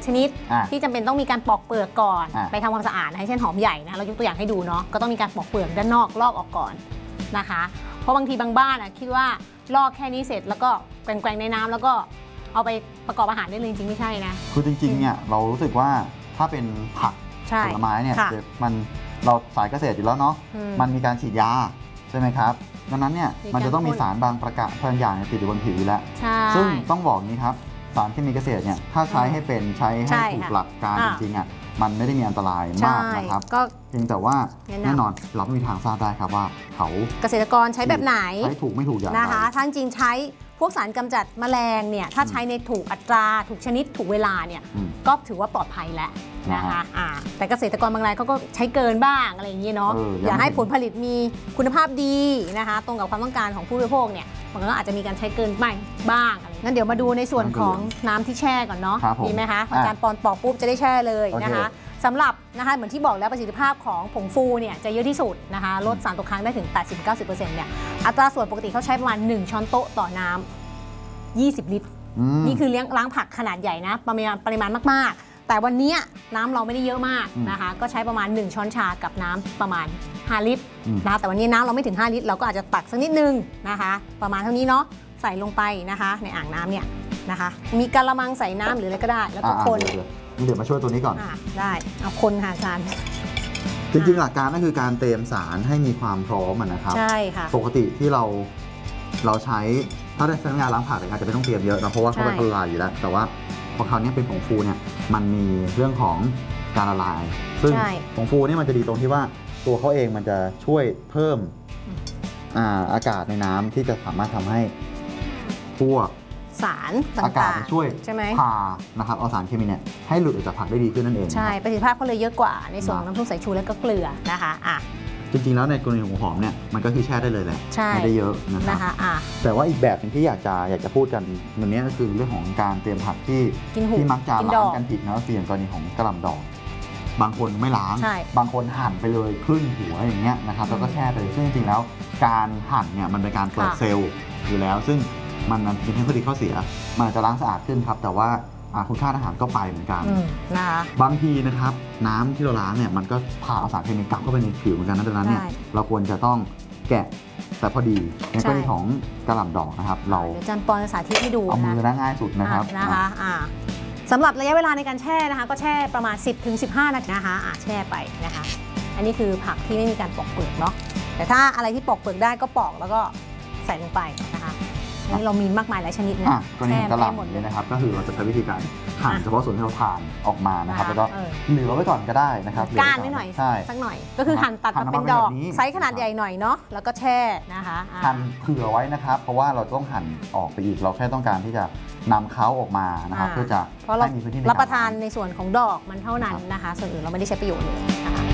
ชนิดที่จำเป็นต้องมีการปอกเปลือกก่อนไปทำความสะอาดนะเช่นหอมใหญ่นะเรายกตัวอย่างให้ดูเนาะก็ต้องมีการปอกเปลือกด้านนอกลอกออกก่อนนะคะเพราะบางทีบางบ้านคิดว่าลอกแค่นี้เสร็จแล้วก็แกว่งในน้ำแล้วก็เอาไปประกอบอาหารได้เลยจริงไม่ใช่นะคือจริงๆเนี่ยเรารู้สึกว่าถ้าเป็นผักผลไม้เนี่ยมันเราสายเกษตรอยู่แล้วเนาะมันมีการฉีดยาใช่ไหมครับดังนั้นเนี่ยมันจะต้องมีสารบางอย่างติดอยู่บนผิวอยู่แล้วซึ่งต้องบอกนี้ครับสารเคมีเกษตรเนี่ยถ้าใช้ให้เป็นใช้ให้ถูกหลักการจริงๆมันไม่ได้มีอันตรายมากนะครับเพียงแต่ว่าแน่นอนเราไม่มีทางทราบได้ครับว่าเขาเกษตรกรใช้แบบไหนใช้ถูกไม่ถูกอย่างไรนะคะทั้งจริงใช้พวกสารกำจัดแมลงเนี่ยถ้าใช้ในถูกอัตราถูกชนิดถูกเวลาเนี่ยก็ถือว่าปลอดภัยแล้วนะคะแต่เกษตรกรบางรายเขาก็ใช้เกินบ้างอะไรอย่างนี้เนาะอยากให้ผลผลิตมีคุณภาพดีนะคะตรงกับความต้องการของผู้บริโภคเนี่ยมันก็อาจจะมีการใช้เกินบ้างงั้นเดี๋ยวมาดูในส่วนของน้ำที่แช่ก่อนเนาะดีไหมคะอาจารย์ปอนปอกปุ๊บจะได้แช่เลยนะคะสำหรับนะคะเหมือนที่บอกแล้วประสิทธิภาพของผงฟูเนี่ยจะเยอะที่สุดนะคะลดสารตกค้างได้ถึง 80-90% เนี่ยอัตราส่วนปกติเขาใช้ประมาณ1ช้อนโต๊ะต่อน้ำ20 ลิตรนี่คือล้างผักขนาดใหญ่นะปริมาณมากๆแต่วันนี้น้ำเราไม่ได้เยอะมากนะคะก็ใช้ประมาณ1ช้อนชากับน้ำประมาณ5 ลิตรนะคะแต่วันนี้น้ำเราไม่ถึง5 ลิตรเราก็อาจจะตักสักนิดนึงนะคะประมาณเท่านี้เนาะใส่ลงไปนะคะในอ่างน้ำเนี่ยนะคะมีกะละมังใส่น้ำหรืออะไรก็ได้แล้วก็คนเดี๋ยวมาช่วยตัวนี้ก่อนได้เอาคนค่ะอาจารย์จริงๆหลักการก็คือการเตรียมสารให้มีความพร้อมนะครับใช่ค่ะปกติที่เราใช้ถ้าได้ใช้งานล้างผักอาจจะไม่ต้องเตรียมเยอะนะเพราะว่าเขาเป็นละลายอยู่แล้วแต่ว่าพอคราวนี้เป็นผงฟูเนี่ยมันมีเรื่องของการละลายซึ่งผงฟูนี่มันจะดีตรงที่ว่าตัวเขาเองมันจะช่วยเพิ่มอากาศในน้ำที่จะสามารถทำให้พวกสารต่างๆอากาศช่วยใช่ไหมพานะครับเอาสารเคมีเนี่ยให้หลุดออกจากผักได้ดีขึ้นนั่นเองใช่ประสิทธิภาพเขาเลยเยอะกว่าในส่วนน้ำส้มสายชูและก็เกลือนะคะจริงๆแล้วในกรณีของหอมเนี่ยมันก็คือแช่ได้เลยแหละไม่ได้เยอะนะครับแต่ว่าอีกแบบนึงที่อยากจะพูดกันวันนี้ก็คือเรื่องของการเตรียมผักที่มักจะล้างกันผิดนะอย่างกรณีของกระหล่ำดอกบางคนไม่ล้างบางคนหั่นไปเลยครึ่งหัวอย่างเงี้ยนะครับแล้วก็แช่ไปซึ่งจริงๆแล้วการหั่นเนี่ยมันเป็นการเปิดเซลล์อยู่แล้วซึ่งมันเป็นทั้งข้อดีข้อเสียมันจะล้างสะอาดขึ้นครับแต่ว่าคุณค่าอาหารก็ไปเหมือนกันนะคะบางทีนะครับน้ำที่เราล้างเนี่ยมันก็พาเอาสารเคมีกลับเข้าไปในผิวเหมือนกันดังนั้นเนี่ยเราควรจะต้องแกะแต่พอดีในกรณีของกระหล่ำดอกนะครับเราอาจารย์ปอนสาธิตให้ดูเอามือง่ายสุดนะครับสำหรับระยะเวลาในการแช่นะคะก็แช่ประมาณ 10-15 นาทีนะคะแช่ไปนะคะอันนี้คือผักที่ไม่มีการปอกเปลือกเนาะแต่ถ้าอะไรที่ปอกเปลือกได้ก็ปอกแล้วก็ใส่ลงไปนะคะนี่เรามีมากมายหลายชนิดนะกรณีกระหล่ำเนี่ยนะครับก็คือเราจะใช้วิธีการหั่นเฉพาะส่วนที่เราทานออกมานะครับแล้วก็เหลือไว้ก่อนก็ได้นะครับก้านนิดหน่อยสักหน่อยก็คือหั่นตัดมาเป็นดอกไซส์ขนาดใหญ่หน่อยเนาะแล้วก็แช่นะคะหั่นเผื่อไว้นะครับเพราะว่าเราต้องหั่นออกไปอีกเราแค่ต้องการที่จะนำเขาออกมานะครับเพื่อจะให้มีพื้นที่รับประทานในส่วนของดอกมันเท่านั้นนะคะส่วนอื่นเราไม่ได้ใช้ประโยชน์เลยนะคะ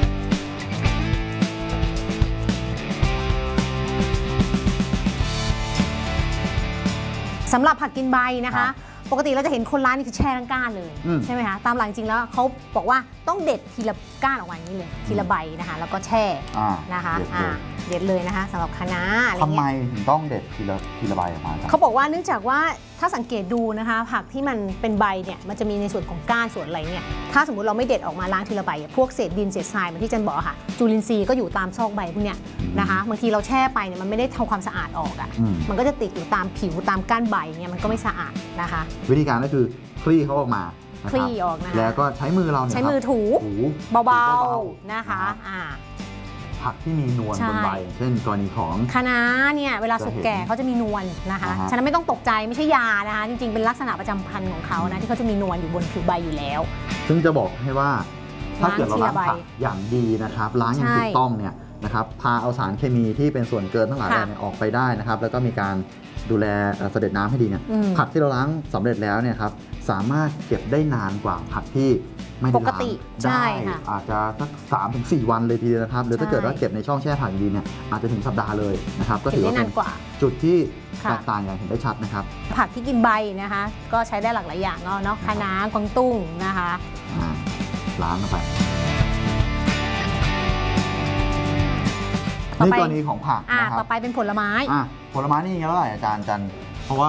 สำหรับผักกินใบนะคะปกติเราจะเห็นคนร้านนี่คือแช่ทั้งก้านเลยใช่ไหมคะตามหลังจริงแล้วเขาบอกว่าต้องเด็ดทีละก้านออกมาอย่างนี้เลยทีละใบนะคะแล้วก็แช่นะคะเด็ดเลยนะคะสำหรับคะน้าอะไรเงี้ยทำไมถึงต้องเด็ดทีละใบออกมาเขาบอกว่าเนื่องจากว่าถ้าสังเกตดูนะคะผักที่มันเป็นใบเนี่ยมันจะมีในส่วนของก้านส่วนอะไรเนี่ยถ้าสมมติเราไม่เด็ดออกมาล้างทีละใบพวกเศษดินเศษทรายเหมือนที่จันบอกค่ะจุลินทรีย์ก็อยู่ตามซอกใบพวกเนี้ยนะคะบางทีเราแช่ไปเนี่ยมันไม่ได้ทำความสะอาดออกมันก็จะติดอยู่ตามผิวตามก้านใบเนี่ยมันก็ไม่สะอาดนะคะวิธีการก็คือคลี่เขาออกมาคลี่ออกนะคะแล้วก็ใช้มือเราเนี่ยใช้มือถูเบาๆนะคะผักที่มีนวลบนใบเช่นกรณีของคะน้าเนี่ยเวลาสุกแก่เขาจะมีนวลนะคะฉะนั้นไม่ต้องตกใจไม่ใช่ยานะคะจริงๆเป็นลักษณะประจำพันธุ์ของเขานะที่เขาจะมีนวลอยู่บนผิวใบอยู่แล้วซึ่งจะบอกให้ว่าถ้าเกิดเราล้างผักอย่างดีนะครับล้างอย่างถูกต้องเนี่ยนะครับพาเอาสารเคมีที่เป็นส่วนเกินทั้งหลายออกไปได้นะครับแล้วก็มีการดูแลเสด็จน้ำให้ดีเนี่ยผักที่เราล้างสำเร็จแล้วเนี่ยครับสามารถเก็บได้นานกว่าผักที่ไม่ได้ล้างได้อาจจะสัก3-4 วันเลยทีเดียวนะครับหรือถ้าเกิดว่าเก็บในช่องแช่ผักดีเนี่ยอาจจะถึงสัปดาห์เลยนะครับก็ถือว่าเป็นจุดที่แตกต่างอย่างเห็นได้ชัดนะครับผักที่กินใบนะคะก็ใช้ได้หลากหลายอย่างเนาะคะน้ากวางตุ้งนะคะล้างเข้าไปนี่กรณีของผักนะครับต่อไปเป็นผลไม้ผลไม้นี่ยังไงล่ะอาจารย์จันเพราะว่า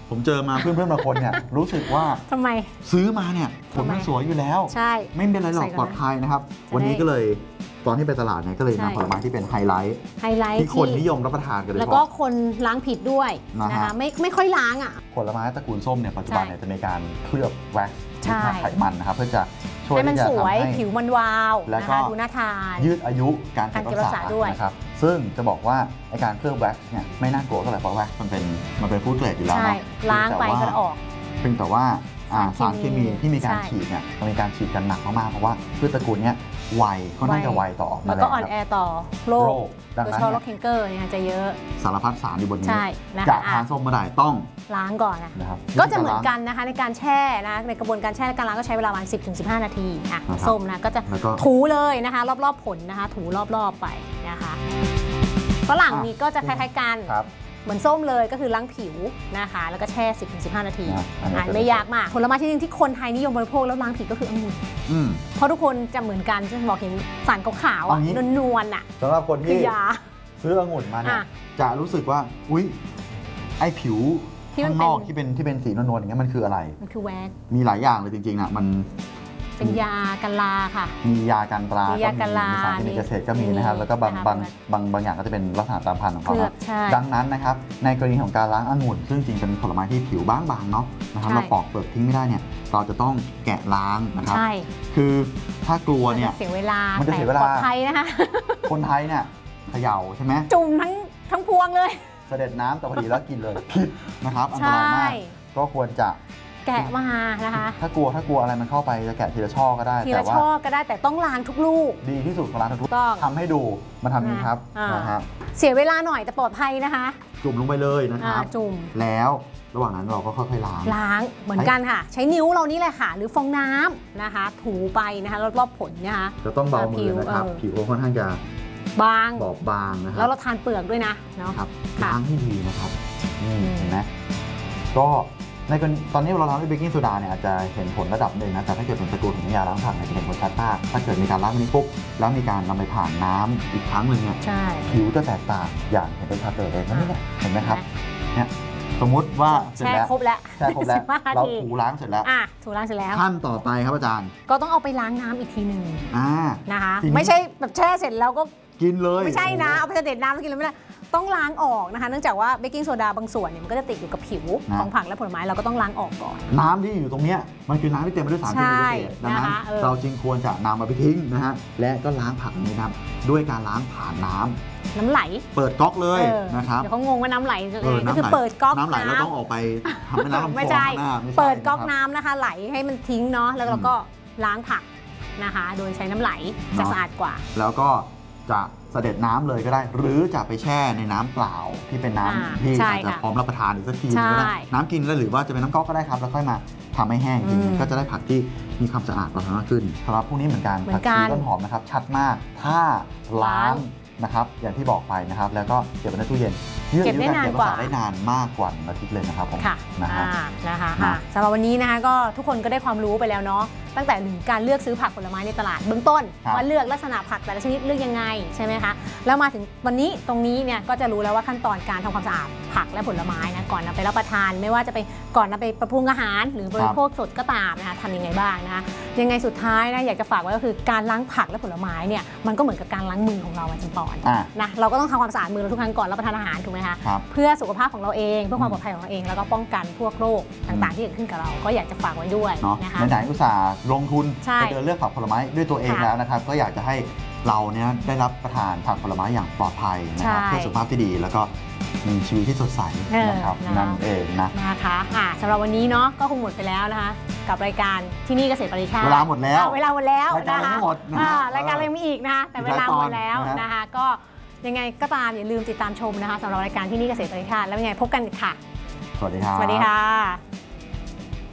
ผมเจอมาเพื่อนๆบางคนเนี่ยรู้สึกว่าทำไมซื้อมาเนี่ยผลมันสวยอยู่แล้วใช่ไม่เป็นไรหรอกปลอดภัยนะครับวันนี้ก็เลยตอนที่ไปตลาดเนี่ยก็เลยนำผลไม้ที่เป็นไฮไลท์ที่คนนิยมรับประทานกันเลยแล้วก็คนล้างผิดด้วยนะคะไม่ค่อยล้างอ่ะผลไม้ตระกูลส้มเนี่ยปัจจุบันเนี่ยจะมีการเคลือบแว็กซ์ไขมันนะครับเพื่อจะช่วยให้มันสวยผิวมันวาวแล้วก็ดูน่าทานยืดอายุการเก็บรักษาด้วยนะครับซึ่งจะบอกว่าการเคลือบแว็กซ์เนี่ยไม่น่ากลัวเท่าไหร่เพราะแว็กซ์มันเป็นฟู้ดเกรดอยู่แล้วเนาะล้างไปก็ออกเพียงแต่ว่าสารเคมีที่มีการฉีดเนี่ยมีการฉีดกันหนักมากๆเพราะว่าพืชตระกูลนี้ไวค่อนข้างจะไวต่อแล้วก็อ่อนแอต่อโรคโดยเฉพาะโรคแคนเกอร์เนี่ยจะเยอะสารพัดสารอยู่บนนี้จะทานส้มเมื่อไหร่ต้องล้างก่อนนะครับก็จะเหมือนกันนะคะในการแช่นะในกระบวนการแช่การล้างก็ใช้เวลาประมาณ 10-15 นาทีส้มนะก็จะถูเลยนะคะรอบๆผลนะคะถูรอบๆไปนะคะฝรั่งนี้ก็จะคล้ายๆกันเหมือนส้มเลยก็คือล้างผิวนะคะแล้วก็แช่ 10-15 นาทีไม่ยากมากผลไม้ชนิดที่คนไทยนิยมบริโภคแล้วล้างผิวก็คือองุ่นเพราะทุกคนจะเหมือนกันจะบอกเห็นสารขาวๆนวลๆอ่ะสำหรับคนที่ซื้อองุ่นมาเนี่ยจะรู้สึกว่าอุ๊ยไอ้ผิวข้างนอกที่เป็นสีนวลๆอย่างเงี้ยมันคืออะไรมันคือแว็กมีหลายอย่างเลยจริงๆนะมันเป็นยากันราค่ะมียากันราก็มีสารเคมีเกษตรก็มีนะครับแล้วก็บางอย่างก็จะเป็นลักษณะตามพันธุ์ของเขาดังนั้นนะครับในกรณีของการล้างองุ่นซึ่งจริงเป็นผลไม้ที่ผิวบางๆเนาะนะครับเราปอกเปลือกทิ้งไม่ได้เนี่ยเราจะต้องแกะล้างนะครับคือถ้ากลัวเนี่ยเสียเวลามันจะเสียเวลาปลอดภัยนะคะคนไทยเนี่ยเขย่าใช่ไหมจุ่มทั้งพวงเลยเสด็จน้ำแต่พอดีแล้วกินเลยผิดนะครับอันตรายมากก็ควรจะแกะมานะคะถ้ากลัวอะไรมันเข้าไปจะแกะทีละช่อก็ได้ทีละช่อก็ได้แต่ต้องล้างทุกลูกดีที่สุดของล้างทุกทำให้ดูมันทำนี้ครับนะครับเสียเวลาหน่อยแต่ปลอดภัยนะคะจุ่มลงไปเลยนะครับจุ่มแล้วระหว่างนั้นเราก็ค่อยๆล้างเหมือนกันค่ะใช้นิ้วเรานี่แหละค่ะหรือฟองน้ำนะคะถูไปนะคะรอบๆผลนะคะจะต้องเบามือนะครับผิวค่อนข้างจะบางบอบบางนะครับแล้วเราทานเปลือกด้วยนะเนาะล้างให้ดีนะครับนี่เห็นไหมก็ในตอนนี้เราล้างด้วยเบกกิ้งโซดาเนี่ยอาจจะเห็นผลระดับหนึ่งนะแต่ถ้าเกิดเป็นตระกูลของยาล้างผักเนี่ยจะเห็นผลชัดมากถ้าเกิดมีการล้างนี้ปุ๊บแล้วมีการนำไปผ่านน้ำอีกครั้งหนึ่งเนี่ยผิวจะแตกต่างอย่างเห็นได้ชัดเลยนั่นเนี่ยเห็นไหมครับเนี่ยสมมุติว่าแช่ครบแล้วเราถูล้างเสร็จแล้วถูล้างเสร็จแล้วขั้นต่อไปครับอาจารย์ก็ต้องเอาไปล้างน้ำอีกทีหนึ่งนะคะไม่ใช่แบบแช่เสร็จแล้วก็กินเลยไม่ใช่นะเอาไปเสด็จน้ำแล้วกินเลยไม่ได้ต้องล้างออกนะคะเนื่องจากว่าเบกกิ้งโซดาบางส่วนเนี่ยมันก็จะติดอยู่กับผิวของผักและผลไม้เราก็ต้องล้างออกก่อนน้ำที่อยู่ตรงนี้มันคือน้ำที่เต็มไปด้วยสารเคมีเกษตรดังนั้นเราจึงควรจะนำมาไปทิ้งนะฮะและก็ล้างผักนี้นะครับด้วยการล้างผ่านน้ำไหลเปิดก๊อกเลยนะครับเดี๋ยวเขางงว่าน้ำไหลเลยก็คือเปิดก๊อกน้ำไหลเราต้องออกไปทำให้น้ำไม่ใช่เปิดก๊อกน้ำนะคะไหลให้มันทิ้งเนาะแล้วเราก็ล้างผักนะคะโดยใช้น้ำไหลจะสะอาดกว่าแล้วก็จะเสด็จน้ำเลยก็ได้หรือจะไปแช่ในน้ำเปล่าที่เป็นน้ำที่อาจจะพร้อมรับประทานอีกสักทีก็ได้น้ำกินแล้วหรือว่าจะเป็นน้ำก๊อกก็ได้ครับแล้วค่อยมาทำให้แห้งจริงก็จะได้ผักที่มีความสะอาดมากขึ้นสำหรับพวกนี้เหมือนกันผักชีต้นหอมนะครับชัดมากถ้าล้างนะครับอย่างที่บอกไปนะครับแล้วก็เก็บไว้ในตู้เย็นยืดอายุการเก็บรักษาได้นานมากกว่า1 อาทิตย์เลยนะครับผมนะคะสำหรับวันนี้นะคะก็ทุกคนก็ได้ความรู้ไปแล้วเนาะตั้งแต่การเลือกซื้อผักผลไม้ในตลาดเบื้องต้นว่าเลือกลักษณะผักแต่ละชนิดเลือกยังไงใช่ไหมคะแล้วมาถึงวันนี้ตรงนี้เนี่ยก็จะรู้แล้วว่าขั้นตอนการทำความสะอาดผักและผลไม้นะก่อนนำไปรับประทานไม่ว่าจะไปก่อนนำไปประปรุงอาหารหรือบริโภคสดก็ตามนะคะทำยังไงบ้างนะคะยังไงสุดท้ายนะอยากจะฝากไว้ก็คือการล้างผักและผลไม้เนี่ยมันก็เหมือนกับการล้างมือของเราอาจารย์ปอนนะเราก็ต้องทำความสะอาดมือเราทุกครั้งก่อนรับประทานอาหารถูกไหมคะเพื่อสุขภาพของเราเองเพื่อความปลอดภัยของเราเองแล้วก็ป้องกันพวกโรคต่างๆที่เกิดขึ้นกับเราก็อยากจะฝากไว้ด้วยนะคะไหนๆอุตส่าห์ลงทุนไปเดินเลือกผักผลไม้ด้วยตัวเองแล้วนะครับก็อยากจะให้เราเนี่ยได้รับประทานผักผลไม้อย่างปลอดภัยนะครับเพื่อสุขภาพที่ดีแล้วก็มีชีวิตที่สดใสนะครับนั่นเองนะคะสำหรับวันนี้เนาะก็คงหมดไปแล้วนะคะกับรายการที่นี่เกษตรปริชาติเวลาหมดแล้วนะคะรายการยังมีอีกนะแต่เวลาหมดแล้วนะคะก็ยังไงก็ตามอย่าลืมติดตามชมนะคะสำหรับรายการที่นี่เกษตรปริชาติแล้วยังไงพบกันค่ะสวัสดีครับสวัสดีค่ะ